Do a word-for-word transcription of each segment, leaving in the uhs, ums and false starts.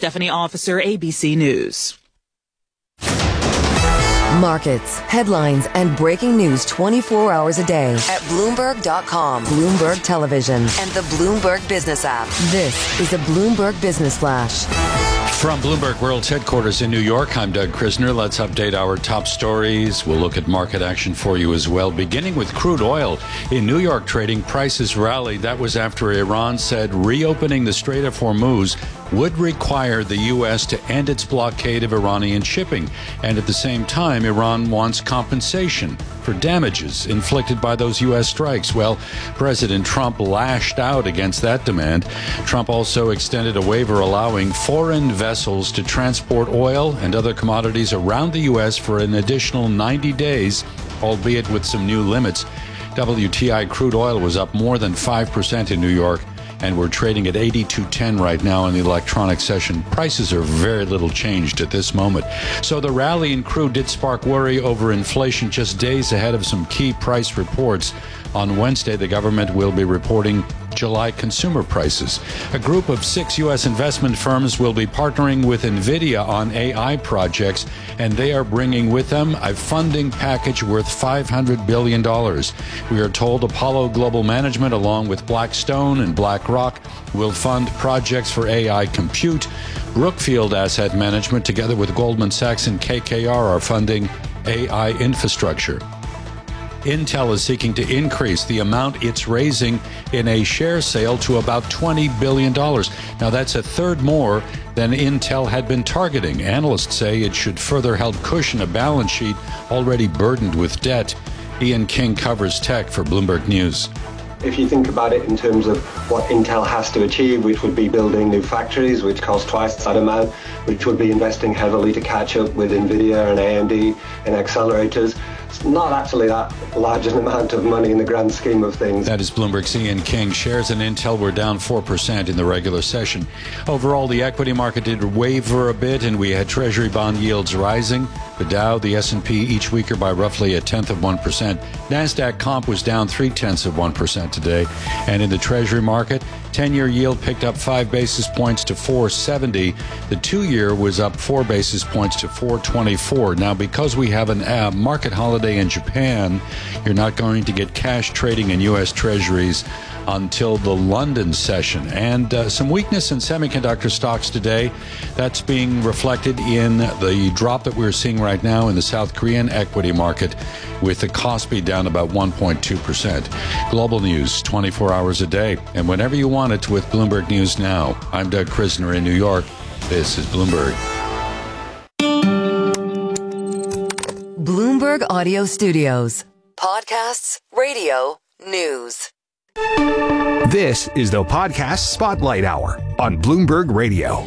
Stephanie Officer, A B C News. Markets, headlines, and breaking news twenty-four hours a day at Bloomberg dot com, Bloomberg Television, and the Bloomberg Business app. This is the Bloomberg Business Flash. From Bloomberg World's headquarters in New York, I'm Doug Krisner. Let's update our top stories. We'll look at market action for you as well, beginning with crude oil. In New York trading, prices rallied. That was after Iran said reopening the Strait of Hormuz would require the U S to end its blockade of Iranian shipping. And at the same time, Iran wants compensation for damages inflicted by those U S strikes. Well, President Trump lashed out against that demand. Trump also extended a waiver allowing foreign vessels to transport oil and other commodities around the U S for an additional ninety days, albeit with some new limits. W T I crude oil was up more than five percent in New York, and we're trading at eighty-two ten right now in the electronic session. Prices are very little changed at this moment. So the rally in crude did spark worry over inflation just days ahead of some key price reports. On Wednesday, the government will be reporting July consumer prices. A group of six U S investment firms will be partnering with NVIDIA on A I projects, and they are bringing with them a funding package worth five hundred billion dollars. We are told Apollo Global Management, along with Blackstone and BlackRock, will fund projects for A I compute. Brookfield Asset Management, together with Goldman Sachs and K K R, are funding A I infrastructure. Intel is seeking to increase the amount it's raising in a share sale to about twenty billion dollars. Now, that's a third more than Intel had been targeting. Analysts say it should further help cushion a balance sheet already burdened with debt. Ian King covers tech for Bloomberg News. If you think about it in terms of what Intel has to achieve, which would be building new factories, which cost twice that amount, which would be investing heavily to catch up with NVIDIA and A M D in accelerators, it's not actually that large an amount of money in the grand scheme of things. That is Bloomberg's Ian King. Shares in Intel were down four percent in the regular session. Overall, the equity market did waver a bit, and we had Treasury bond yields rising. The Dow, the S and P, each weaker by roughly a tenth of one percent. NASDAQ comp was down three-tenths of one percent today. And in the Treasury market, ten-year yield picked up five basis points to four seventy. The two-year was up four basis points to four twenty-four. Now, because we have an uh, market holiday in Japan, you're not going to get cash trading in U S Treasuries until the London session. And uh, some weakness in semiconductor stocks today. That's being reflected in the drop that we're seeing right now in the South Korean equity market, with the Kospi down about one point two percent. Global news twenty-four hours a day, and whenever you want it with Bloomberg News Now. I'm Doug Krisner in New York. This is Bloomberg. Bloomberg Audio Studios. Podcasts, radio, news. This is the Podcast Spotlight Hour on Bloomberg Radio.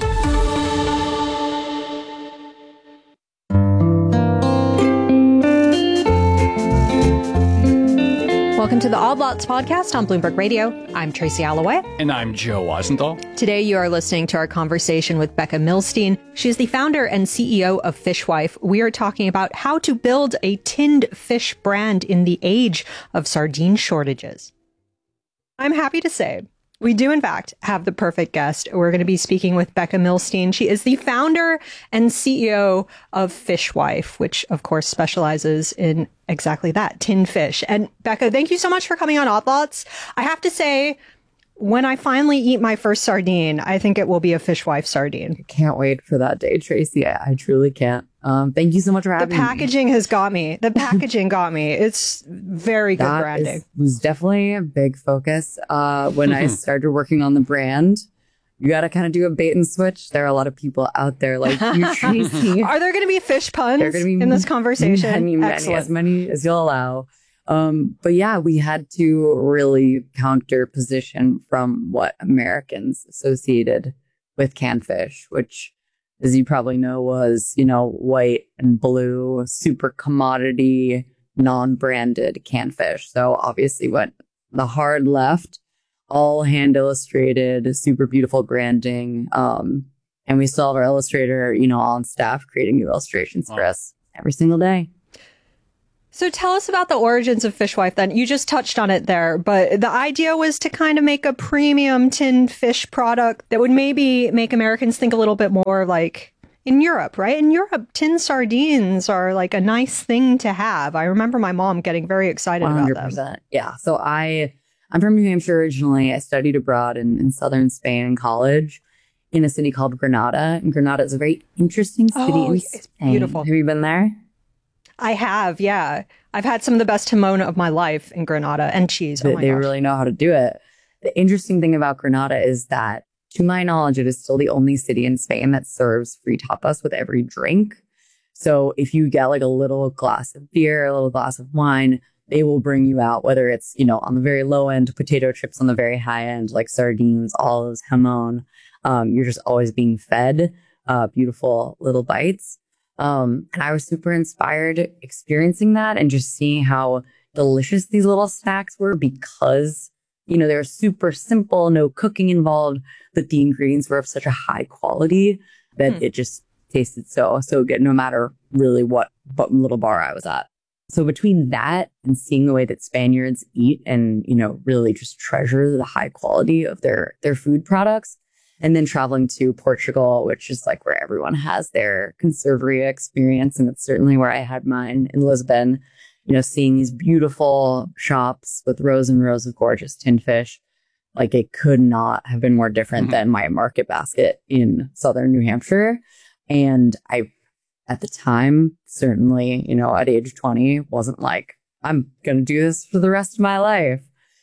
Welcome to the All Blots podcast on Bloomberg Radio. I'm Tracy Alloway. And I'm Joe Wasenthal. Today you are listening to our conversation with Becca Milstein. She is the founder and C E O of Fishwife. We are talking about how to build a tinned fish brand in the age of sardine shortages. I'm happy to say we do, in fact, have the perfect guest. We're going to be speaking with Becca Milstein. She is the founder and C E O of Fishwife, which, of course, specializes in exactly that, tinned fish. And Becca, thank you so much for coming on Odd Lots. I have to say, when I finally eat my first sardine, I think it will be a Fishwife sardine. I can't wait for that day, Tracy. I, I truly can't. Um, thank you so much for having me. The packaging me. has got me. The packaging got me. It's very good that branding. Is, was definitely a big focus. Uh, when I started working on the brand, you got to kind of do a bait and switch. There are a lot of people out there like you, Tracy. Are there going to be fish puns there are gonna be in this conversation? Many, many, Excellent. as many as you'll allow. Um, but yeah, we had to really counter position from what Americans associated with canned fish, which, as you probably know, was, you know, white and blue, super commodity, non-branded canned fish. So obviously went the hard left, all hand illustrated, super beautiful branding. Um, and we still have our illustrator, you know, on staff creating new illustrations for us every single day. So tell us about the origins of Fishwife then. You just touched on it there, but the idea was to kind of make a premium tinned fish product that would maybe make Americans think a little bit more like in Europe, right? In Europe, tinned sardines are like a nice thing to have. I remember my mom getting very excited one hundred about percent. them. Yeah. So I, I'm from New Hampshire originally. I studied abroad in, in southern Spain in college in a city called Granada. And Granada is a very interesting city Oh, in it's Spain. beautiful. Have you been there? I have, yeah. I've had some of the best jamón of my life in Granada and cheese. Oh They, my they gosh. really know how to do it. The interesting thing about Granada is that, to my knowledge, it is still the only city in Spain that serves free tapas with every drink. So if you get like a little glass of beer, a little glass of wine, they will bring you out, whether it's, you know, on the very low end, potato chips on the very high end, like sardines, olives, jamón. Um, you're just always being fed uh, beautiful little bites. Um, and I was super inspired experiencing that and just seeing how delicious these little snacks were because, you know, they were super simple, no cooking involved, but the ingredients were of such a high quality that Hmm. it just tasted so, so good, no matter really what, what little bar I was at. So between that and seeing the way that Spaniards eat and, you know, really just treasure the high quality of their, their food products, and then traveling to Portugal, which is like where everyone has their conserveria experience. And it's certainly where I had mine in Lisbon, you know, seeing these beautiful shops with rows and rows of gorgeous tinned fish. Like it could not have been more different mm-hmm. than my market basket in southern New Hampshire. And I, at the time, certainly, you know, at age twenty, wasn't like, I'm going to do this for the rest of my life.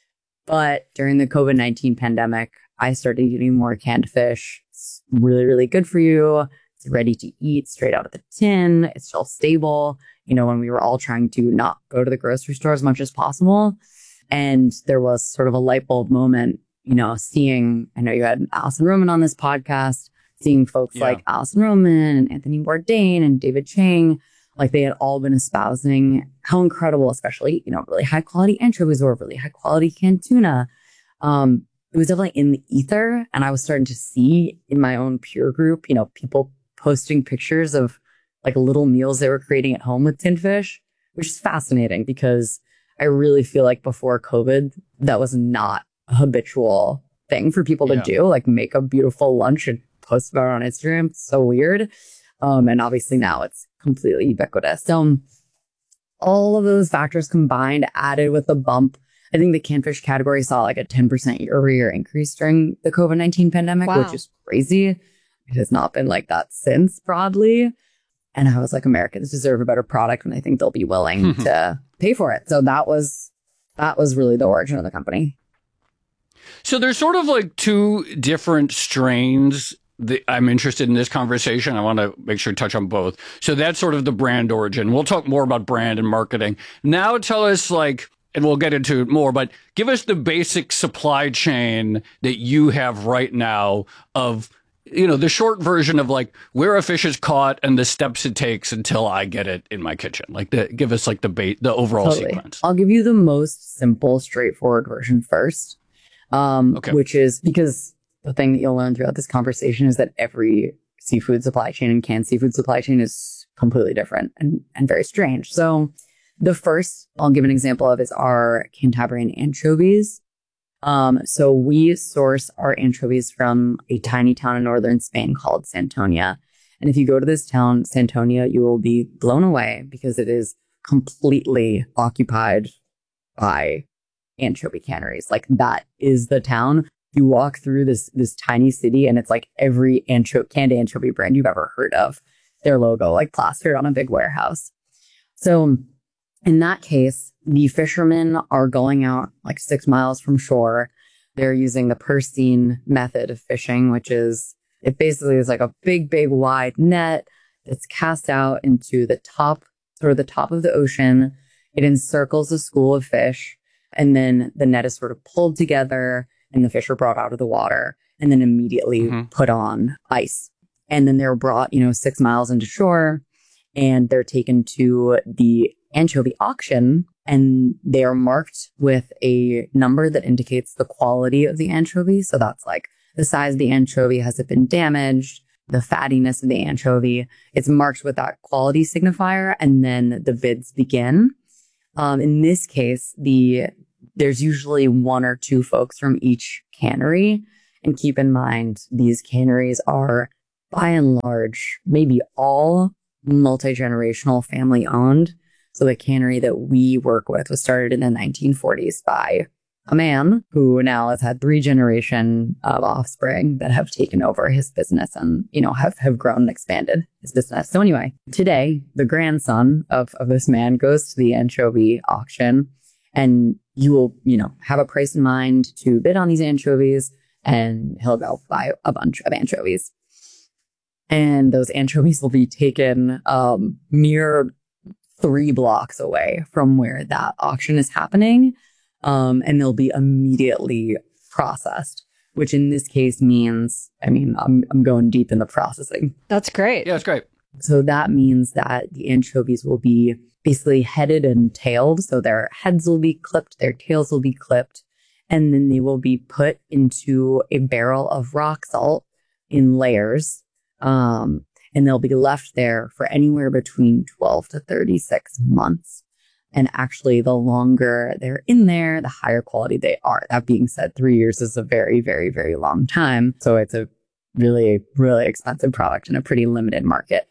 But during the COVID nineteen pandemic, I started eating more canned fish. It's really, really good for you. It's ready to eat straight out of the tin. It's shelf stable. You know, when we were all trying to not go to the grocery store as much as possible. And there was sort of a light bulb moment, you know, seeing, I know you had Alison Roman on this podcast, seeing folks yeah. like Alison Roman and Anthony Bourdain and David Chang, like they had all been espousing how incredible, especially, you know, really high quality anchovies or really high quality canned tuna. Um, It was definitely in the ether. And I was starting to see in my own peer group, you know, people posting pictures of like little meals they were creating at home with tinned fish, which is fascinating because I really feel like before COVID, that was not a habitual thing for people to yeah. do, like make a beautiful lunch and post about it on Instagram. It's so weird. Um, and obviously now it's completely ubiquitous. So all of those factors combined, added with the bump, I think the canned fish category saw like a ten percent year over year increase during the COVID nineteen pandemic, wow. which is crazy. It has not been like that since broadly. And I was like, Americans deserve a better product and I think they'll be willing to pay for it. So that was, that was really the origin of the company. So there's sort of like two different strains that I'm interested in this conversation. I want to make sure to touch on both. So that's sort of the brand origin. We'll talk more about brand and marketing. Now tell us like, and we'll get into it more, but give us the basic supply chain that you have right now of, you know, the short version of like where a fish is caught and the steps it takes until I get it in my kitchen. Like the, give us like the ba- the overall totally. sequence. I'll give you the most simple, straightforward version first, um, okay. which is because the thing that you'll learn throughout this conversation is that every seafood supply chain and canned seafood supply chain is completely different and, and very strange. So the first I'll give an example of is our Cantabrian anchovies. Um, so we source our anchovies from a tiny town in northern Spain called Santonia. And if you go to this town, Santonia, you will be blown away because it is completely occupied by anchovy canneries. Like that is the town. You walk through this, this tiny city and it's like every ancho- canned anchovy brand you've ever heard of, their logo like plastered on a big warehouse. So in that case, the fishermen are going out like six miles from shore. They're using the Purseine method of fishing, which is, it basically is like a big, big wide net that's cast out into the top, sort of the top of the ocean. It encircles a school of fish. And then the net is sort of pulled together and the fish are brought out of the water and then immediately mm-hmm. put on ice. And then they're brought, you know, six miles into shore and they're taken to the anchovy auction and they are marked with a number that indicates the quality of the anchovy. So that's like the size of the anchovy, has it been damaged, the fattiness of the anchovy. It's marked with that quality signifier and then the bids begin. Um, in this case, the there's usually one or two folks from each cannery. And keep in mind, these canneries are by and large, maybe all multi-generational family owned. So the cannery that we work with was started in the nineteen forties by a man who now has had three generation of offspring that have taken over his business and, you know, have, have grown and expanded his business. So anyway, today, the grandson of, of this man goes to the anchovy auction, and you will, you know, have a price in mind to bid on these anchovies, and he'll go buy a bunch of anchovies. And those anchovies will be taken um, mere three blocks away from where that auction is happening. Um, and they'll be immediately processed, which in this case means, I mean, I'm, I'm going deep in the processing. That's great. Yeah, it's great. So that means that the anchovies will be basically headed and tailed. So their heads will be clipped, their tails will be clipped, and then they will be put into a barrel of rock salt in layers. Um, and they'll be left there for anywhere between twelve to thirty-six months. And actually, the longer they're in there, the higher quality they are. That being said, three years is a very, very, very long time. So it's a really, really expensive product in a pretty limited market.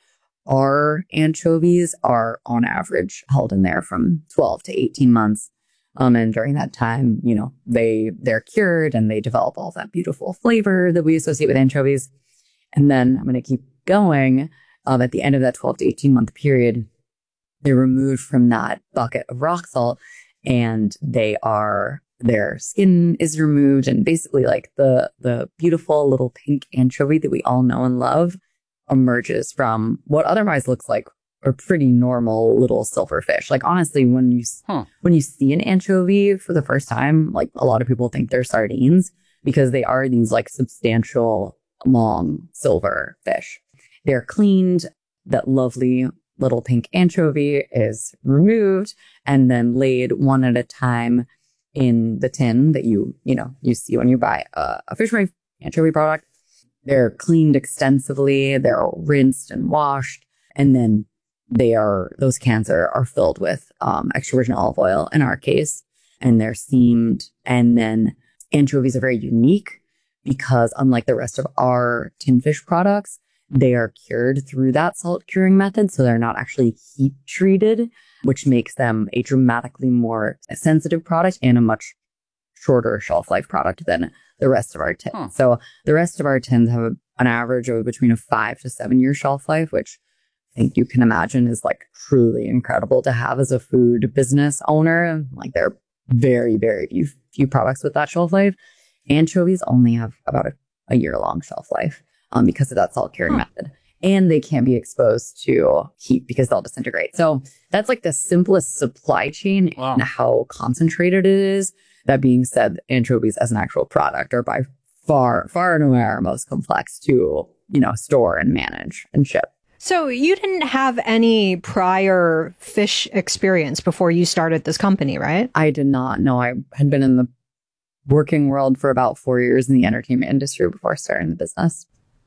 Our anchovies are on average held in there from twelve to eighteen months. Um, and during that time, you know, they, they're cured and they develop all that beautiful flavor that we associate with anchovies. And then I'm going to keep going. Um, at the end of that twelve to eighteen month period, they're removed from that bucket of rock salt, and they are, their skin is removed, and basically like the, the beautiful little pink anchovy that we all know and love emerges from what otherwise looks like a pretty normal little silver fish. Like honestly, when you, huh. when you see an anchovy for the first time, like a lot of people think they're sardines because they are these like substantial, long silver fish. They're cleaned. That lovely little pink anchovy is removed and then laid one at a time in the tin that you, you know, you see when you buy a, a Fish Wife anchovy product. They're cleaned extensively. They're rinsed and washed. And then they are, those cans are, are filled with um, extra virgin olive oil in our case, and they're steamed. And then anchovies are very unique because unlike the rest of our tin fish products, they are cured through that salt curing method. So they're not actually heat treated, which makes them a dramatically more sensitive product and a much shorter shelf life product than the rest of our tins. Huh. So the rest of our tins have a, an average of between a five to seven year shelf life, which I think you can imagine is like truly incredible to have as a food business owner. Like there are very, very few, few products with that shelf life. Anchovies only have about a, a year long shelf life. Um, because of that salt curing huh. method. And they can't be exposed to heat because they'll disintegrate. So that's like the simplest supply chain wow. and how concentrated it is. That being said, anchovies as an actual product are by far, far and away our most complex to, you know, store and manage and ship. So you didn't have any prior fish experience before you started this company, right? I did not. No, I had been in the working world for about four years in the entertainment industry before starting the business.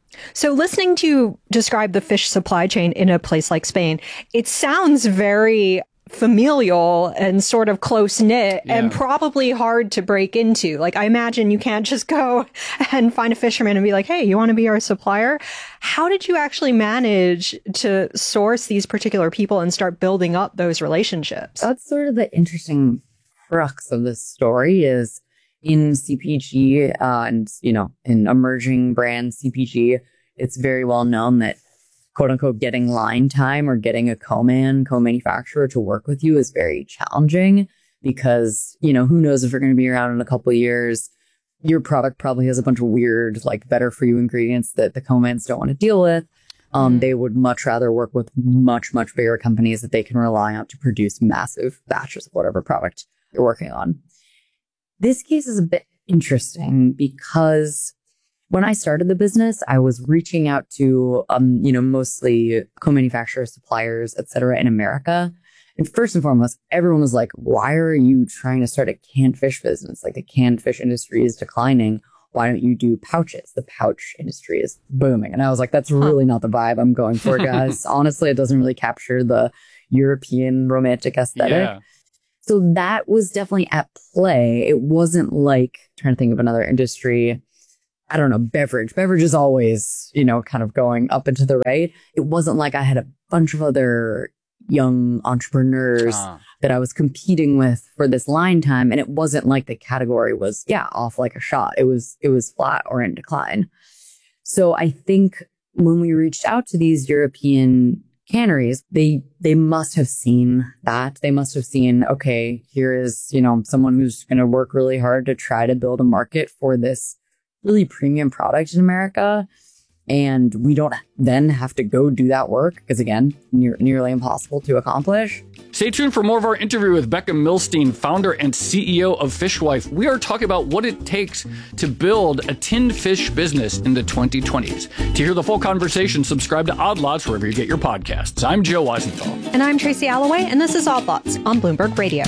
So listening to you describe the fish supply chain in a place like Spain, it sounds very familial and sort of close-knit yeah. and probably hard to break into. Like, I imagine you can't just go and find a fisherman and be like, hey, you want to be our supplier? How did you actually manage to source these particular people and start building up those relationships? That's sort of the interesting crux of this story is in C P G uh, and, you know, in emerging brand C P G, it's very well known that, quote unquote, getting line time or getting a co-man, co-manufacturer to work with you is very challenging because, you know, who knows if you're going to be around in a couple of years. Your product probably has a bunch of weird, like, better for you ingredients that the co-mans don't want to deal with. Um, mm. They would much rather work with much, much bigger companies that they can rely on to produce massive batches of whatever product you're working on. This case is a bit interesting because when I started the business, I was reaching out to, um, you know, mostly co-manufacturers, suppliers, et cetera, in America. And first and foremost, everyone was like, why are you trying to start a canned fish business? Like the canned fish industry is declining. Why don't you do pouches? The pouch industry is booming. And I was like, that's really not the vibe I'm going for, guys. Honestly, it doesn't really capture the European romantic aesthetic. Yeah. So that was definitely at play. It wasn't like, I'm trying to think of another industry. I don't know, beverage. Beverage is always, you know, kind of going up and to the right. It wasn't like I had a bunch of other young entrepreneurs uh. that I was competing with for this line time. And it wasn't like the category was, yeah, off like a shot. It was, it was flat or in decline. So I think when we reached out to these European canneries, they they must have seen that. They must have seen, okay, here is, you know, someone who's going to work really hard to try to build a market for this really premium product in America. And we don't then have to go do that work because, again, near, nearly impossible to accomplish. Stay tuned for more of our interview with Becca Milstein, founder and C E O of Fishwife. We are talking about what it takes to build a tinned fish business in the twenty twenties. To hear the full conversation, subscribe to Odd Lots wherever you get your podcasts. I'm Joe Weisenthal. And I'm Tracy Alloway, and this is Odd Lots on Bloomberg Radio.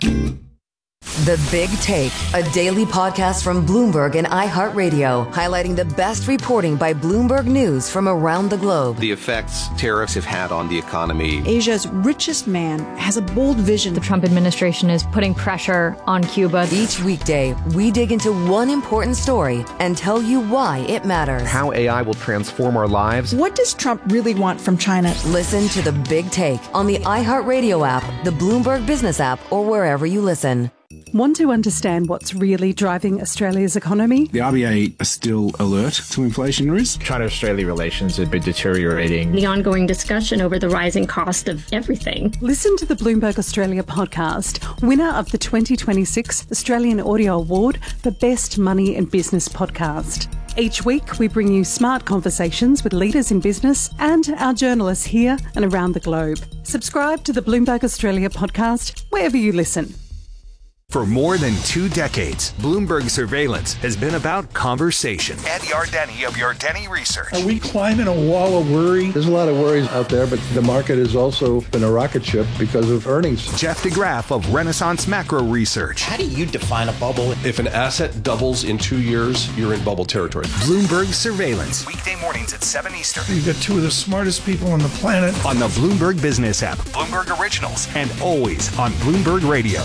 The Big Take, a daily podcast from Bloomberg and iHeartRadio, highlighting the best reporting by Bloomberg News from around the globe. The effects tariffs have had on the economy. Asia's richest man has a bold vision. The Trump administration is putting pressure on Cuba. Each weekday, we dig into one important story and tell you why it matters. How A I will transform our lives. What does Trump really want from China? Listen to The Big Take on the iHeartRadio app, the Bloomberg Business app, or wherever you listen. Want to understand what's really driving Australia's economy? The R B A are still alert to inflation risk. China-Australia relations have been deteriorating. The ongoing discussion over the rising cost of everything. Listen to the Bloomberg Australia podcast, winner of the twenty twenty-six Australian Audio Award for Best Money and Business Podcast. Each week, we bring you smart conversations with leaders in business and our journalists here and around the globe. Subscribe to the Bloomberg Australia podcast wherever you listen. For more than two decades, Bloomberg Surveillance has been about conversation. Ed Yardeni of Yardeni Research. Are we climbing a wall of worry? There's a lot of worries out there, but the market has also been a rocket ship because of earnings. Jeff DeGraff of Renaissance Macro Research. How do you define a bubble? If an asset doubles in two years, you're in bubble territory. Bloomberg Surveillance. Weekday mornings at seven Eastern. You've got two of the smartest people on the planet. On the Bloomberg Business app. Bloomberg Originals. And always on Bloomberg Radio.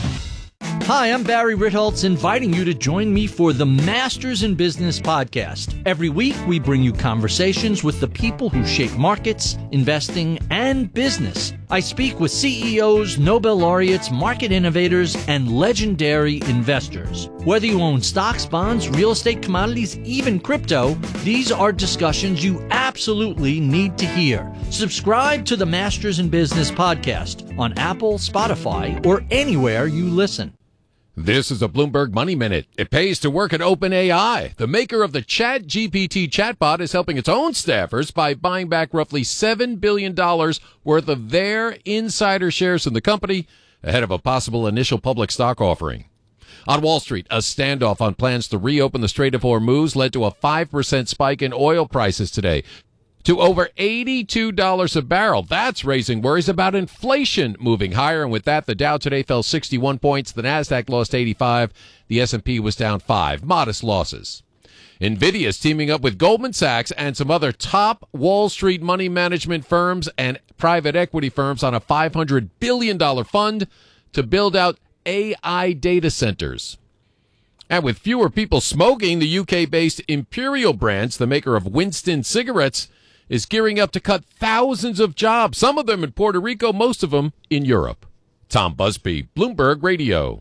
Hi, I'm Barry Ritholtz, inviting you to join me for the Masters in Business podcast. Every week, we bring you conversations with the people who shape markets, investing, and business. I speak with C E Os, Nobel laureates, market innovators, and legendary investors. Whether you own stocks, bonds, real estate, commodities, even crypto, these are discussions you absolutely need to hear. Subscribe to the Masters in Business podcast on Apple, Spotify, or anywhere you listen. This is a Bloomberg Money Minute. It pays to work at OpenAI. The maker of the ChatGPT chatbot is helping its own staffers by buying back roughly seven billion dollars worth of their insider shares in the company ahead of a possible initial public stock offering. On Wall Street, a standoff on plans to reopen the Strait of Hormuz led to a five percent spike in oil prices today to over eighty-two dollars a barrel. That's raising worries about inflation moving higher. And with that, the Dow today fell sixty-one points. The Nasdaq lost eighty-five. The S and P was down five. Modest losses. NVIDIA is teaming up with Goldman Sachs and some other top Wall Street money management firms and private equity firms on a five hundred billion dollars fund to build out A I data centers. And with fewer people smoking, the U K-based Imperial Brands, the maker of Winston cigarettes, is gearing up to cut thousands of jobs, some of them in Puerto Rico, most of them in Europe. Tom Busby, Bloomberg Radio.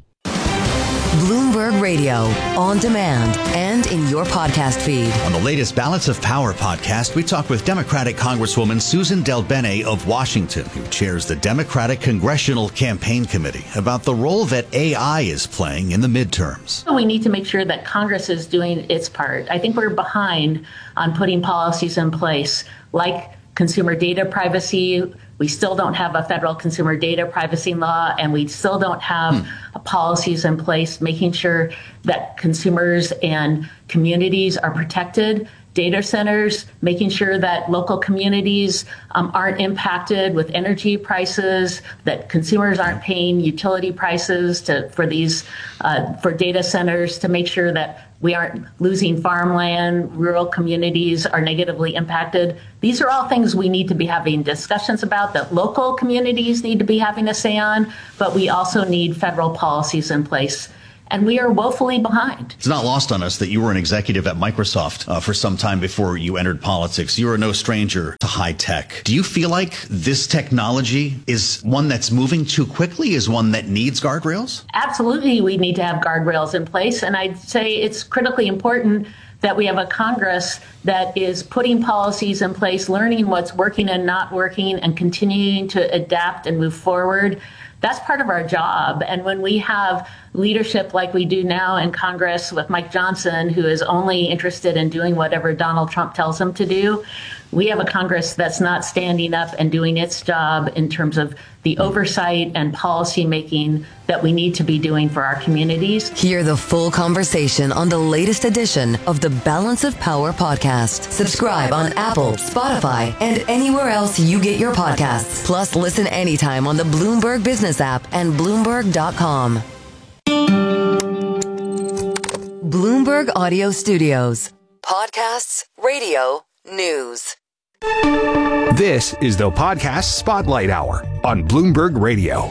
Bloomberg Radio, on demand and in your podcast feed. On the latest Balance of Power podcast, we talk with Democratic Congresswoman Susan DelBene of Washington, who chairs the Democratic Congressional Campaign Committee, about the role that A I is playing in the midterms. We need to make sure that Congress is doing its part. I think we're behind on putting policies in place like consumer data privacy. We still don't have a federal consumer data privacy law, and we still don't have hmm. policies in place making sure that consumers and communities are protected. Data centers, making sure that local communities um, aren't impacted with energy prices, that consumers aren't paying utility prices to for these uh, for data centers, to make sure that we aren't losing farmland, rural communities are negatively impacted. These are all things we need to be having discussions about, that local communities need to be having a say on, but we also need federal policies in place. And we are woefully behind. It's not lost on us that you were an executive at Microsoft uh, for some time before you entered politics. You are no stranger to high tech. Do you feel like this technology is one that's moving too quickly, is one that needs guardrails? Absolutely, we need to have guardrails in place. And I'd say it's critically important that we have a Congress that is putting policies in place, learning what's working and not working, and continuing to adapt and move forward. That's part of our job. And when we have leadership like we do now in Congress with Mike Johnson, who is only interested in doing whatever Donald Trump tells him to do, we have a Congress that's not standing up and doing its job in terms of the oversight and policy making that we need to be doing for our communities. Hear the full conversation on the latest edition of the Balance of Power podcast. Subscribe on Apple, Spotify, and anywhere else you get your podcasts. Plus, listen anytime on the Bloomberg Business app and Bloomberg dot com. Bloomberg Audio Studios. Podcasts, radio, news. This is the Podcast Spotlight Hour on Bloomberg Radio.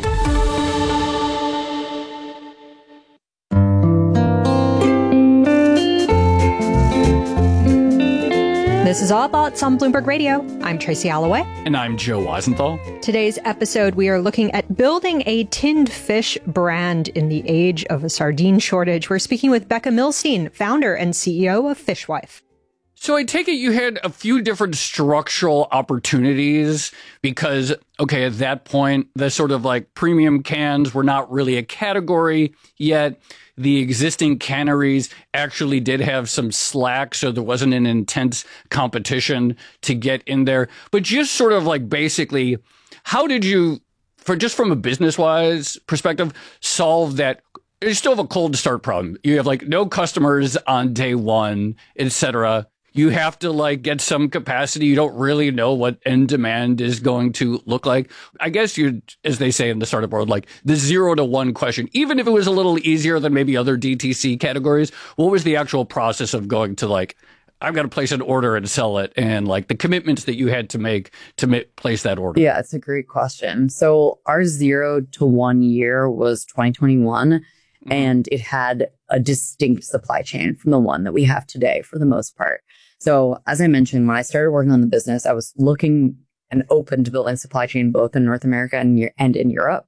This is All Thoughts on Bloomberg Radio. I'm Tracy Alloway. And I'm Joe Weisenthal. Today's episode, we are looking at building a tinned fish brand in the age of a sardine shortage. We're speaking with Becca Milstein, founder and C E O of Fishwife. So I take it you had a few different structural opportunities because, okay, at that point, the sort of like premium cans were not really a category yet. The existing canneries actually did have some slack, so there wasn't an intense competition to get in there. But just sort of like basically, how did you, for just from a business-wise perspective, solve that? You still have a cold start problem. You have like no customers on day one, et cetera. You have to like get some capacity. You don't really know what end demand is going to look like. I guess you, as they say in the startup world, like the zero to one question, even if it was a little easier than maybe other D T C categories, what was the actual process of going to like, I've got to place an order and sell it, and like the commitments that you had to make to ma- place that order? Yeah, it's a great question. So our zero to one year was twenty twenty-one, mm-hmm. and it had a distinct supply chain from the one that we have today for the most part. So as I mentioned, when I started working on the business, I was looking and open to building supply chain both in North America and, and in Europe.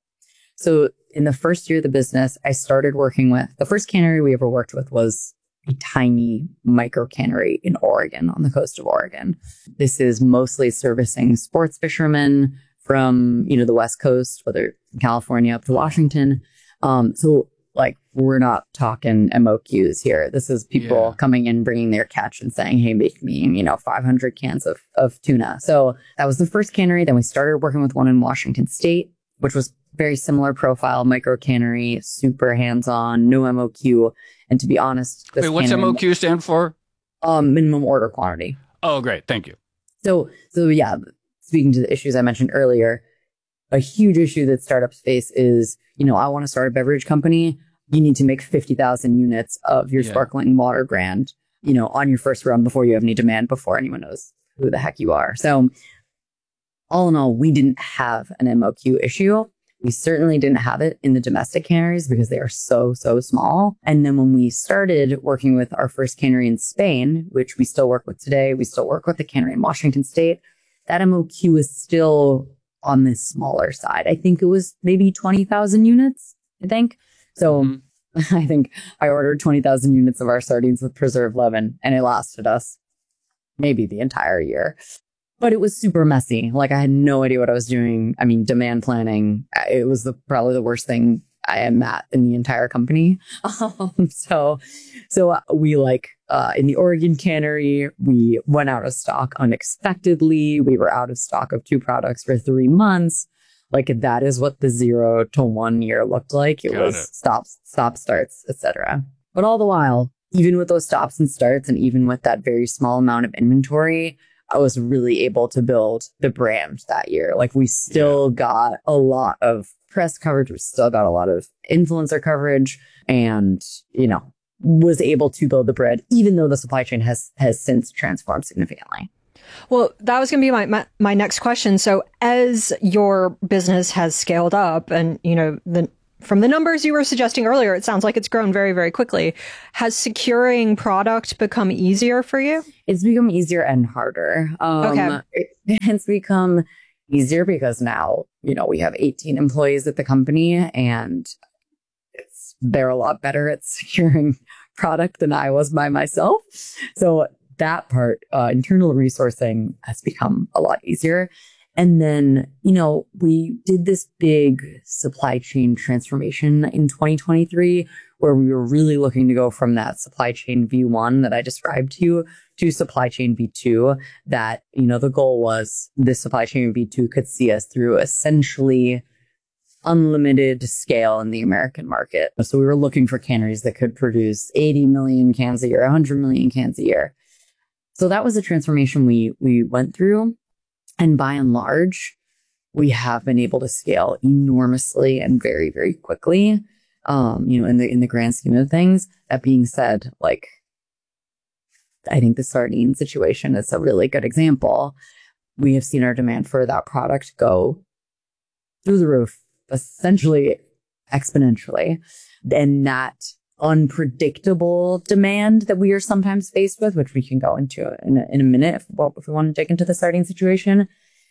So in the first year of the business, I started working with, the first cannery we ever worked with was a tiny micro cannery in Oregon, on the coast of Oregon. This is mostly servicing sports fishermen from, you know, the West Coast, whether California up to Washington. Um, so like, we're not talking M O Qs here. This is people yeah. coming in, bringing their catch and saying, hey, make me, you know, five hundred cans of, of tuna. So that was the first cannery. Then we started working with one in Washington State, which was very similar profile, micro cannery, super hands-on, no M O Q. And to be honest, this Wait, what's M O Q stand for? Um, minimum order quantity. Oh, great. Thank you. So, so yeah, speaking to the issues I mentioned earlier, a huge issue that startups face is, you know, I want to start a beverage company. You need to make fifty thousand units of your yeah. sparkling water brand, you know, on your first run before you have any demand, before anyone knows who the heck you are. So all in all, we didn't have an M O Q issue. We certainly didn't have it in the domestic canneries because they are so, so small. And then when we started working with our first cannery in Spain, which we still work with today, we still work with the cannery in Washington State, that M O Q is still on the smaller side. I think it was maybe twenty thousand units, I think. So mm-hmm. I think I ordered twenty thousand units of our sardines with preserved lemon, and it lasted us maybe the entire year. But it was super messy. Like, I had no idea what I was doing. I mean, demand planning, it was the probably the worst thing I am at in the entire company. Um, so, so we like uh, in the Oregon cannery, we went out of stock unexpectedly. We were out of stock of two products for three months. Like, that is what the zero to one year looked like. It Got was it. stops, stop, starts, et cetera. But all the while, even with those stops and starts, and even with that very small amount of inventory, I was really able to build the brand that year. Like, we still yeah. got a lot of press coverage. We still got a lot of influencer coverage. And, you know, was able to build the bread, even though the supply chain has has since transformed significantly. Well, that was going to be my, my my next question. So, as your business has scaled up, and you know, the from the numbers you were suggesting earlier, it sounds like it's grown very, very quickly. Has securing product become easier for you? It's become easier and harder. Um, okay, it, it's become easier because now you know we have eighteen employees at the company, and it's they're a lot better at securing product than I was by myself. So that part, uh, internal resourcing has become a lot easier. And then, you know, we did this big supply chain transformation in twenty twenty-three, where we were really looking to go from that supply chain V one that I described to you to supply chain V two. That, you know, the goal was this supply chain V two could see us through essentially unlimited scale in the American market. So we were looking for canneries that could produce eighty million cans a year, one hundred million cans a year. So that was a transformation we we went through. And by and large, we have been able to scale enormously and very, very quickly, um, you know, in the in the grand scheme of things. That being said, like, I think the sardine situation is a really good example. We have seen our demand for that product go through the roof, essentially exponentially. And that unpredictable demand that we are sometimes faced with, which we can go into in a, in a minute if, well, if we want to dig into the sardine situation,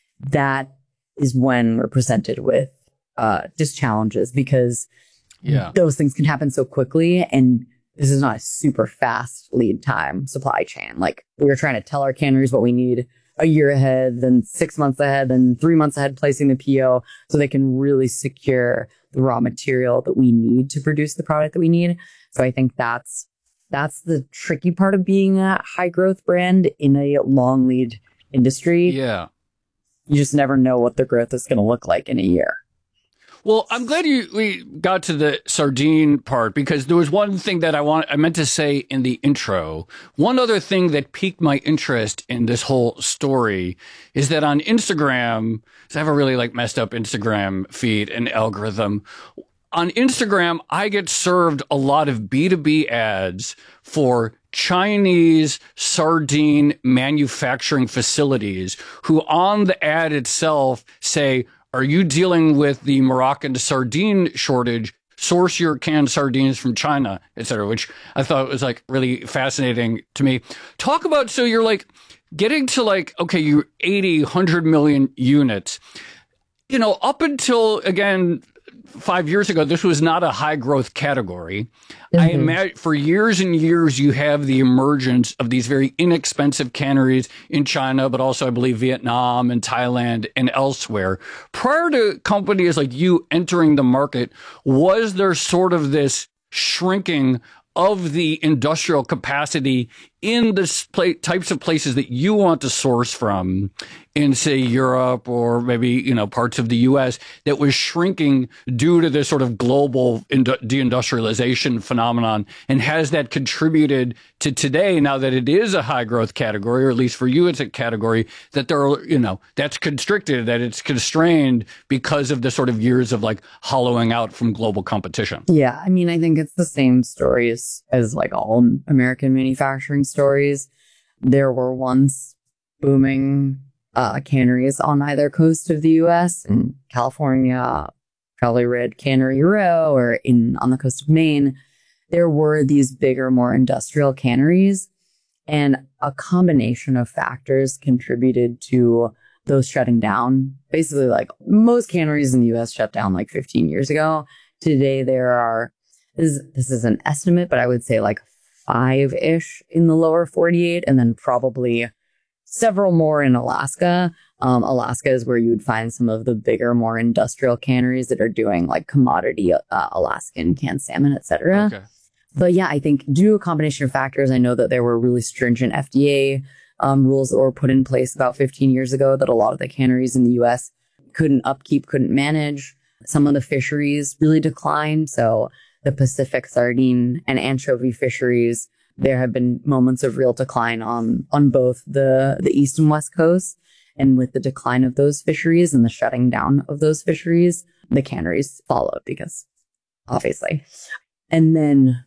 that is when we're presented with uh, just challenges because yeah. those things can happen so quickly. And this is not a super fast lead time supply chain. Like we were trying to tell our canneries what we need a year ahead, then six months ahead, then three months ahead, placing the P O so they can really secure the raw material that we need to produce the product that we need. So I think that's that's the tricky part of being a high growth brand in a long lead industry. Yeah. You just never know what the growth is going to look like in a year. Well, I'm glad you we got to the sardine part because there was one thing that I want I meant to say in the intro. One other thing that piqued my interest in this whole story is that on Instagram, I have a really like messed up Instagram feed and algorithm. On Instagram, I get served a lot of B two B ads for Chinese sardine manufacturing facilities who on the ad itself say, are you dealing with the Moroccan sardine shortage? Source your canned sardines from China, et cetera, which I thought was like really fascinating to me. Talk about, so you're like getting to like, okay, you eighty, one hundred million units. You know, up until, again, five years ago, this was not a high growth category. Mm-hmm. I imagine for years and years, you have the emergence of these very inexpensive canneries in China, but also I believe Vietnam and Thailand and elsewhere. Prior to companies like you entering the market, was there sort of this shrinking of the industrial capacity in the pla- types of places that you want to source from in, say, Europe or maybe, you know, parts of the U S that was shrinking due to this sort of global indu- deindustrialization phenomenon? And has that contributed to today, now that it is a high growth category, or at least for you, it's a category that there are, you know, that's constricted, that it's constrained because of the sort of years of like hollowing out from global competition? Yeah. I mean, I think it's the same story as, as like all American manufacturing stories. There were once booming uh, canneries on either coast of the U S. In California, probably read Cannery Row, or in on the coast of Maine. There were these bigger, more industrial canneries, and a combination of factors contributed to those shutting down. Basically, like most canneries in the U S shut down like fifteen years ago. Today, there are, this is, this is an estimate, but I would say like five-ish in the lower forty-eight, and then probably several more in Alaska. Um, Alaska is where you would find some of the bigger, more industrial canneries that are doing like commodity uh, Alaskan canned salmon, et cetera. Okay. But yeah, I think due to a combination of factors, I know that there were really stringent F D A um, rules that were put in place about fifteen years ago that a lot of the canneries in the U S couldn't upkeep, couldn't manage. Some of the fisheries really declined. So the Pacific sardine and anchovy fisheries, there have been moments of real decline on, on both the, the East and West Coast. And with the decline of those fisheries and the shutting down of those fisheries, the canneries followed because obviously. And then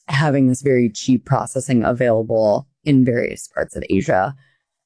having this very cheap processing available in various parts of Asia,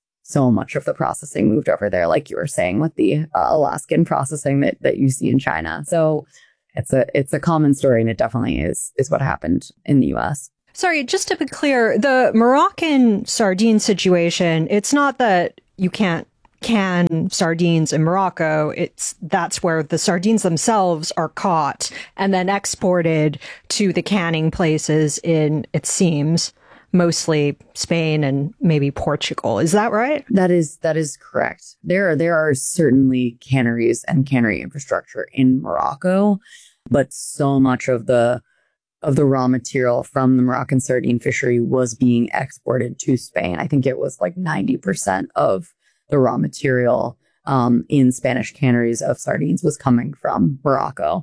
so much of the processing moved over there, like you were saying, with the uh, Alaskan processing that, that you see in China. So it's a it's a common story, and it definitely is is what happened in the U S. Sorry, just to be clear, the Moroccan sardine situation, it's not that you can't can sardines in Morocco. It's that's where the sardines themselves are caught and then exported to the canning places in, it seems, mostly Spain and maybe Portugal. Is that right? That is that is correct. There are there are certainly canneries and cannery infrastructure in Morocco, but so much of the of the raw material from the Moroccan sardine fishery was being exported to Spain. I think it was like ninety percent of the raw material um, in Spanish canneries of sardines was coming from Morocco.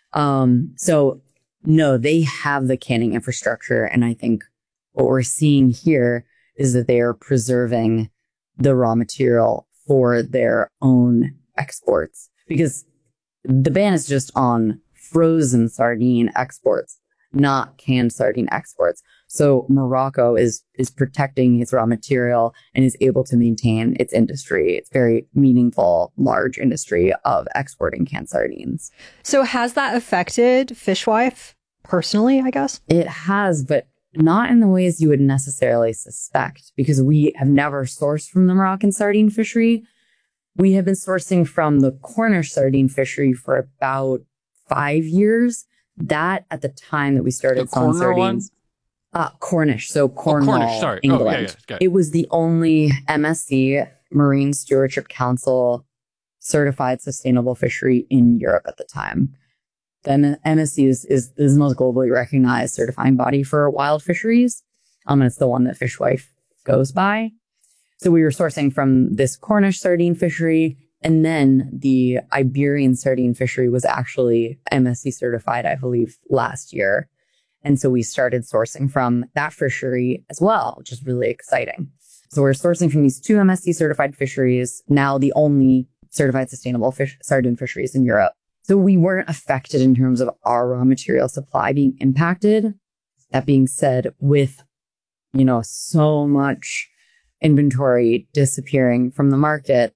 Um, so no, they have the canning infrastructure. And I think what we're seeing here is that they are preserving the raw material for their own exports, because the ban is just on frozen sardine exports, not canned sardine exports. So Morocco is is protecting its raw material and is able to maintain its industry. It's very meaningful, large industry of exporting canned sardines. So has that affected Fishwife personally, I guess? It has, but not in the ways you would necessarily suspect, because we have never sourced from the Moroccan sardine fishery. We have been sourcing from the Cornish sardine fishery for about five years. That at the time that we started the selling Corner sardines. One? Uh, Cornish, so Cornwall, oh, Cornish, sorry. England. Oh, yeah, yeah, it was the only M S C, Marine Stewardship Council, certified sustainable fishery in Europe at the time. The M S C is, is, is the most globally recognized certifying body for wild fisheries. Um, and it's the one that Fishwife goes by. So we were sourcing from this Cornish sardine fishery, and then the Iberian sardine fishery was actually M S C certified, I believe, last year. And so we started sourcing from that fishery as well, which is really exciting. So we're sourcing from these two M S C certified fisheries, now the only certified sustainable fish, sardine fisheries in Europe. So we weren't affected in terms of our raw material supply being impacted. That being said, with, you know, so much inventory disappearing from the market,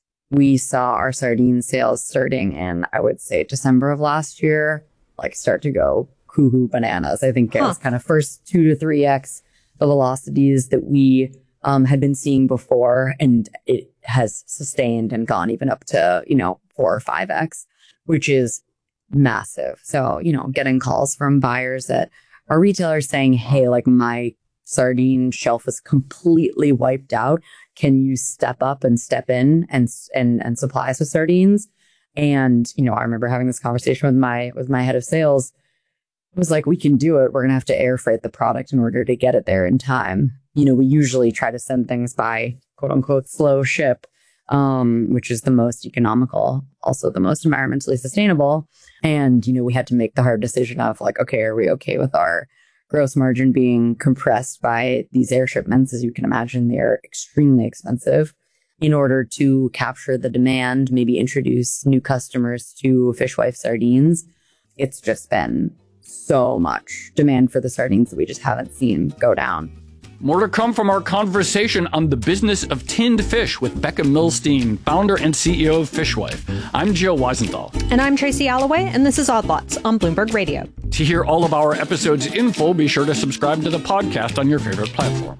we saw our sardine sales starting in, I would say, December of last year, like start to go cuckoo bananas. I think it huh. was kind of first two to three X the velocities that we um, had been seeing before. And it has sustained and gone even up to, you know, four or five X, which is massive. So, you know, getting calls from buyers that are retailers saying, hey, like my sardine shelf is completely wiped out. Can you step up and step in and, and, and supply us with sardines? And, you know, I remember having this conversation with my, with my head of sales. It was like, we can do it. We're going to have to air freight the product in order to get it there in time. You know, we usually try to send things by quote unquote slow ship, um, which is the most economical, also the most environmentally sustainable. And, you know, we had to make the hard decision of like, okay, are we okay with our gross margin being compressed by these air shipments? As you can imagine, they're extremely expensive. In order to capture the demand, maybe introduce new customers to Fishwife sardines. It's just been so much demand for the sardines that we just haven't seen go down. More to come from our conversation on the business of tinned fish with Becca Milstein, founder and C E O of Fishwife. I'm Joe Weisenthal. And I'm Tracy Alloway, and this is Odd Lots on Bloomberg Radio. To hear all of our episodes in full, be sure to subscribe to the podcast on your favorite platform.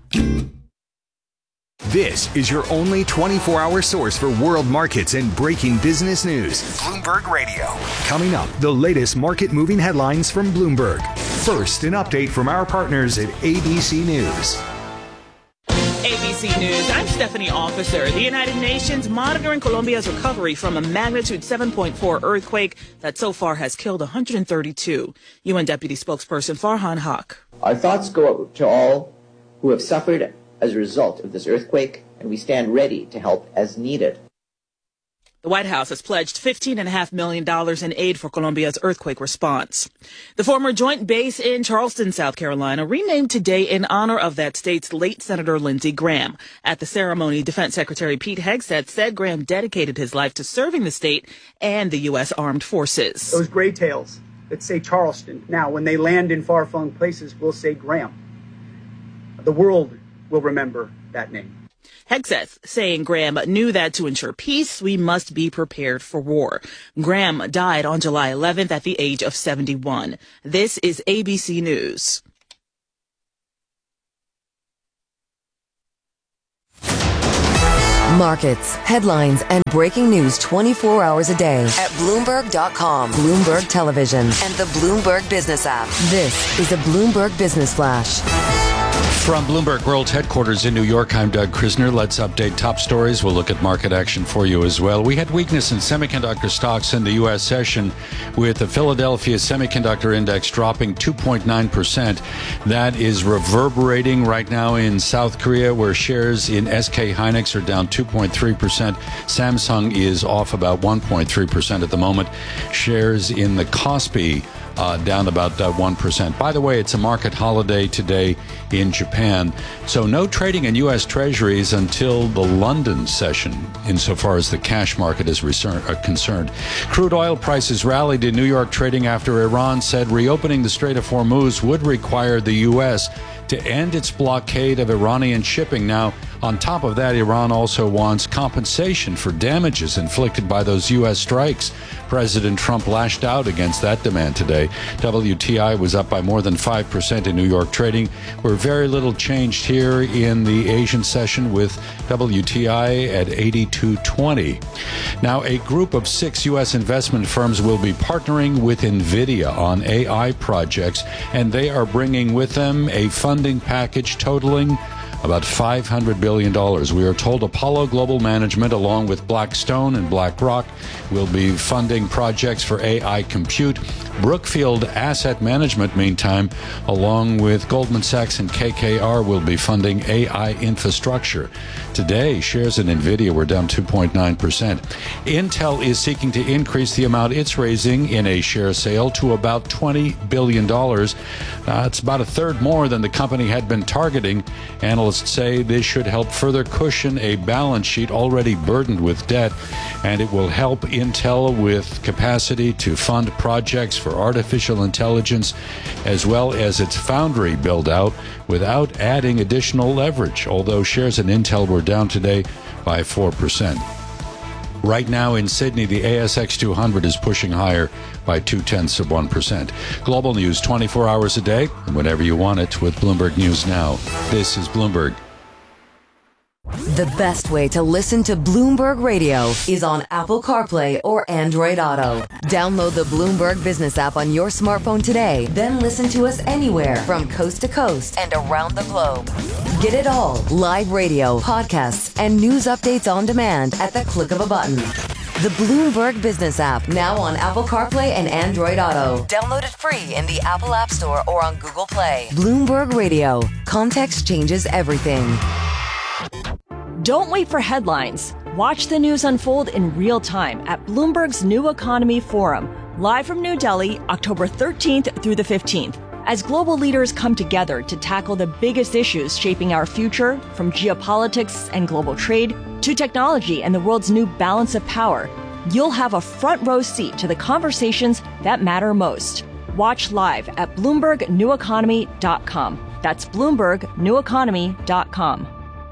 This is your only twenty-four hour source for world markets and breaking business news. Bloomberg Radio. Coming up, the latest market-moving headlines from Bloomberg. First, an update from our partners at A B C News. A B C News, I'm Stephanie Officer. The United Nations monitoring Colombia's recovery from a magnitude seven point four earthquake that so far has killed one hundred thirty-two. U N Deputy Spokesperson Farhan Haq. Our thoughts go out to all who have suffered as a result of this earthquake, and we stand ready to help as needed. The White House has pledged fifteen point five million dollars in aid for Colombia's earthquake response. The former joint base in Charleston, South Carolina, renamed today in honor of that state's late Senator Lindsey Graham. At the ceremony, Defense Secretary Pete Hegseth said Graham dedicated his life to serving the state and the U S Armed Forces. Those gray tails, that say Charleston. Now, when they land in far-flung places, we'll say Graham. The world will remember that name. Hegseth saying Graham knew that to ensure peace, we must be prepared for war. Graham died on July eleventh at the age of seventy-one. This is A B C News. Markets, headlines, and breaking news twenty-four hours a day at Bloomberg dot com, Bloomberg Television, and the Bloomberg Business app. This is a Bloomberg Business Flash. From Bloomberg World Headquarters in New York, I'm Doug Krisner. Let's update top stories. We'll look at market action for you as well. We had weakness in semiconductor stocks in the U S session, with the Philadelphia Semiconductor Index dropping two point nine percent. That is reverberating right now in South Korea, where shares in S K Hynix are down two point three percent. Samsung is off about one point three percent at the moment. Shares in the Kospi Uh, down about uh, one percent. By the way, it's a market holiday today in Japan, so no trading in U S Treasuries until the London session, insofar as the cash market is reser- uh, concerned. Crude oil prices rallied in New York trading after Iran said reopening the Strait of Hormuz would require the U S to end its blockade of Iranian shipping. Now, on top of that, Iran also wants compensation for damages inflicted by those U S strikes. President Trump lashed out against that demand today. W T I was up by more than five percent in New York trading. We're very little changed here in the Asian session, with W T I at eighty-two twenty. Now, a group of six U S investment firms will be partnering with NVIDIA on A I projects, and they are bringing with them a funding package totaling about five hundred billion dollars. We are told Apollo Global Management, along with Blackstone and BlackRock, will be funding projects for A I compute. Brookfield Asset Management, meantime, along with Goldman Sachs and K K R, will be funding A I infrastructure. Today, shares in NVIDIA were down two point nine percent. Intel is seeking to increase the amount it's raising in a share sale to about twenty billion dollars. Uh, it's about a third more than the company had been targeting. Analysts say this should help further cushion a balance sheet already burdened with debt, and it will help Intel with capacity to fund projects for artificial intelligence, as well as its foundry build-out, without adding additional leverage, although shares in Intel were down today by four percent. Right now in Sydney, the A S X two hundred is pushing higher by two-tenths of one percent. Global news twenty-four hours a day, and whenever you want it, with Bloomberg News Now. This is Bloomberg. The best way to listen to Bloomberg Radio is on Apple CarPlay or Android Auto. Download the Bloomberg Business app on your smartphone today, then listen to us anywhere from coast to coast and around the globe. Get it all, live radio, podcasts, and news updates on demand at the click of a button. The Bloomberg Business app, now on Apple CarPlay and Android Auto. Download it free in the Apple App Store or on Google Play. Bloomberg Radio. Context changes everything. Don't wait for headlines. Watch the news unfold in real time at Bloomberg's New Economy Forum, live from New Delhi, October thirteenth through the fifteenth. As global leaders come together to tackle the biggest issues shaping our future, from geopolitics and global trade to technology and the world's new balance of power, you'll have a front row seat to the conversations that matter most. Watch live at Bloomberg New Economy dot com. That's Bloomberg New Economy dot com.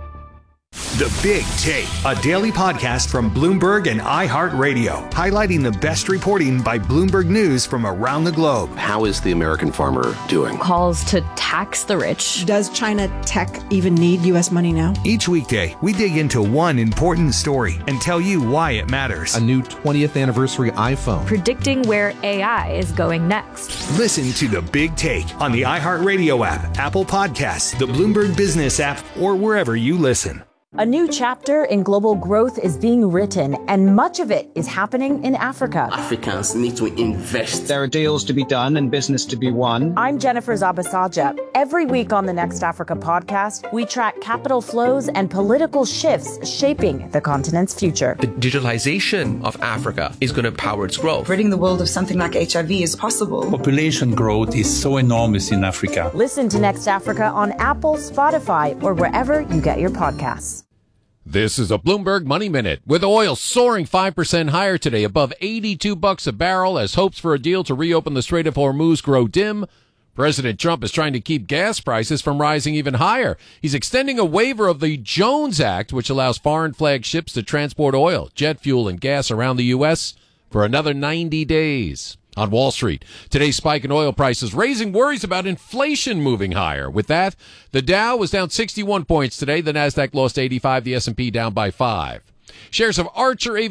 The Big Take, a daily podcast from Bloomberg and iHeartRadio, highlighting the best reporting by Bloomberg News from around the globe. How is the American farmer doing? Calls to tax the rich. Does China tech even need U S money now? Each weekday, we dig into one important story and tell you why it matters. A new twentieth anniversary iPhone. Predicting where A I is going next. Listen to The Big Take on the iHeartRadio app, Apple Podcasts, the Bloomberg Business app, or wherever you listen. A new chapter in global growth is being written, and much of it is happening in Africa. Africans need to invest. There are deals to be done and business to be won. I'm Jennifer Zabasaja. Every week on the Next Africa podcast, we track capital flows and political shifts shaping the continent's future. The digitalization of Africa is going to power its growth. Ridding the world of something like H I V is possible. Population growth is so enormous in Africa. Listen to Next Africa on Apple, Spotify, or wherever you get your podcasts. This is a Bloomberg Money Minute. With oil soaring five percent higher today, above eighty-two bucks a barrel, as hopes for a deal to reopen the Strait of Hormuz grow dim, President Trump is trying to keep gas prices from rising even higher. He's extending a waiver of the Jones Act, which allows foreign flag ships to transport oil, jet fuel, and gas around the U S for another ninety days. On Wall Street, today's spike in oil prices raising worries about inflation moving higher. With that, the Dow was down sixty-one points today. The Nasdaq lost eighty-five. The S and P down by five. Shares of Archer